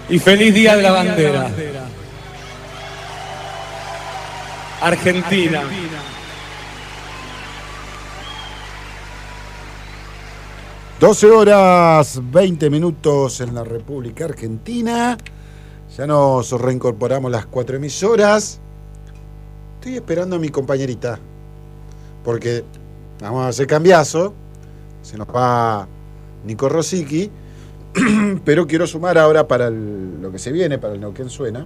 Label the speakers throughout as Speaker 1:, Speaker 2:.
Speaker 1: y feliz Día de la Bandera. Argentina.
Speaker 2: (12:20) en la República Argentina. Ya nos reincorporamos las 4 emisoras. Estoy esperando a mi compañerita, porque vamos a hacer cambiazo. Se nos va Nico Rosicki, pero quiero sumar ahora para lo que se viene, para el Neuquén Suena,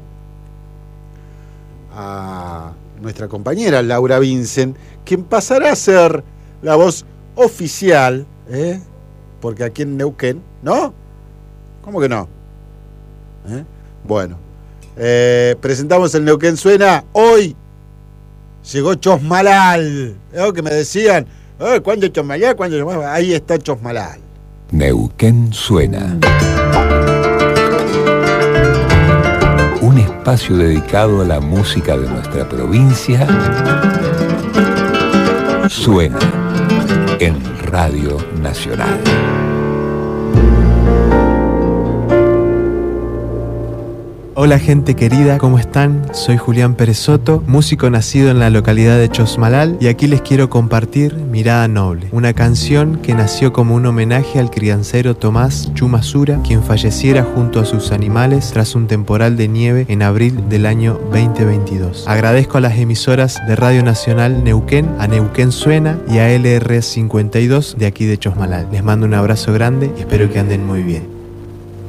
Speaker 2: a nuestra compañera Laura Vincent, quien pasará a ser la voz oficial, porque aquí en Neuquén, ¿no? ¿Cómo que no? Bueno, presentamos el Neuquén Suena. Hoy llegó Chosmalal, que me decían, ¿cuándo Chosmalal? ¿Cuándo Chosmalal? Ahí está Chosmalal.
Speaker 3: Neuquén Suena. Un espacio dedicado a la música de nuestra provincia. Suena en Radio Nacional.
Speaker 4: Hola gente querida, ¿cómo están? Soy Julián Pérez Soto, músico nacido en la localidad de Chosmalal, y aquí les quiero compartir Mirada Noble, una canción que nació como un homenaje al criancero Tomás Chumasura, quien falleciera junto a sus animales tras un temporal de nieve en abril del año 2022. Agradezco a las emisoras de Radio Nacional Neuquén, a Neuquén Suena y a LR52 de aquí de Chosmalal. Les mando un abrazo grande y espero que anden muy bien.